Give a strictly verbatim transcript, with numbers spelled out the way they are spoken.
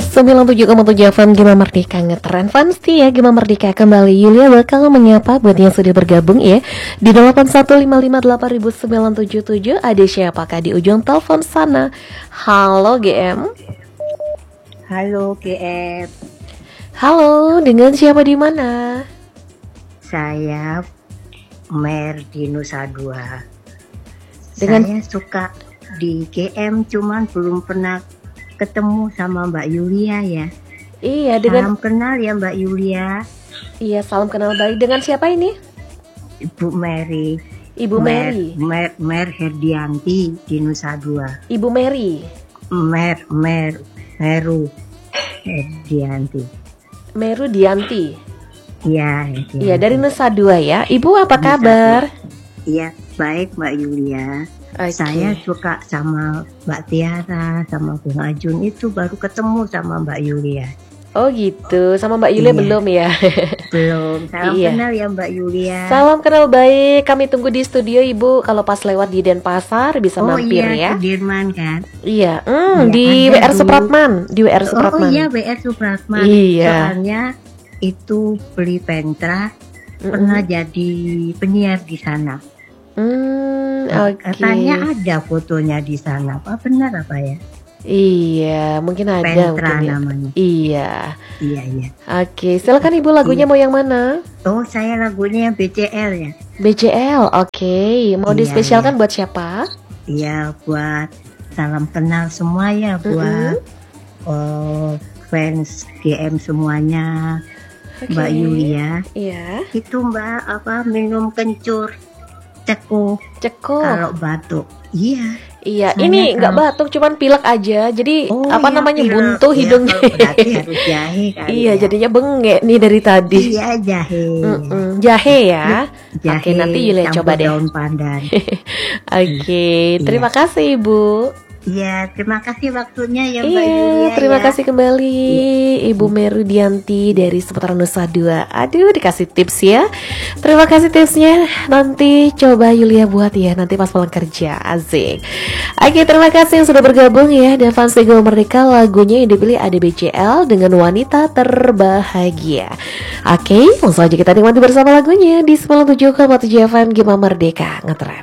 sembilan puluh tujuh koma tujuh F M Gema Merdeka ngetren fans ya. Gema Merdeka kembali. Yulia bakal menyapa buat yang sudah bergabung ya di delapan satu lima lima delapan sembilan tujuh tujuh. Ada siapakah di ujung telepon sana? Halo G M. Halo G M. Halo, dengan siapa di mana? Saya Mer di Nusa Dua. Dengan... Saya suka di G M, cuman belum pernah ketemu sama Mbak Yulia ya. Iya, dengan... Salam kenal ya Mbak Yulia. Iya, salam kenal baik. Dengan siapa ini? Ibu Mary. Ibu Mer, Mary. Mer, Mer Herdianti di Nusa Dua. Ibu Mary. Mer, Mer, Meru Herdianti. Meru Dianti. Iya. Iya, dari Nusa Dua ya. Ibu apa Nusa kabar? Iya, baik Mbak Yulia. Okay. Saya suka sama Mbak Tiara, sama Bung Ajun, itu baru ketemu sama Mbak Yulia. Oh gitu, sama Mbak Yulia iya. Belum ya? Belum, salam iya. kenal ya Mbak Yulia. Salam kenal baik, kami tunggu di studio Ibu. Kalau pas lewat di Denpasar bisa oh, mampir iya, ya. Oh iya, Sudirman kan? Iya, mm, ya, di W R Supratman, di W R Supratman. Oh iya, W R Supratman. Iya. Soalnya itu beli pentra, mm-hmm. pernah jadi penyiar di sana. Hmm, oke. Okay. Katanya ada fotonya di sana. Apa benar apa ya? Iya, mungkin ada. Pentra mungkin ya. namanya. Iya. Iya, iya. Oke, silakan Ibu lagunya iya. Mau yang mana? Oh, saya lagunya yang B C L ya. B C L, oke. Okay. Mau iya, dispesialkan iya. Buat siapa? Iya, buat salam kenal semua ya, buat mm-hmm. oh, fans G M semuanya. Okay. Mbak Yulia. Iya. Itu Mbak apa minum kencur. Ceko, ceko. Kalau batuk, iya. Iya, saya ini nggak kalau... batuk, cuman pilek aja. Jadi oh, apa iya, namanya pilek. buntu ya, hidungnya. Berarti harus jahe kan. Iya, ya. Jadinya bengek nih dari tadi. Iya, jahe. Mm-mm. Jahe ya. Jahe. Oke, nanti Yulia coba deh. Daun pandan. Oke, terima iya. kasih Ibu. Iya, terima kasih waktunya ya Mbak iya, Yulia. Terima ya. kasih kembali Ibu Meru Dianti dari seputaran Nusa Dua. Aduh, dikasih tips ya. Terima kasih tipsnya. Nanti coba Yulia buat ya. Nanti pas pulang kerja, asik. Oke, terima kasih yang sudah bergabung ya. Dan fans Gema Merdeka, lagunya yang dipilih ada B C L dengan Wanita Terbahagia. Oke, langsung aja kita nikmati bersama lagunya di sembilan puluh tujuh koma tujuh F M Gema Merdeka ngetren.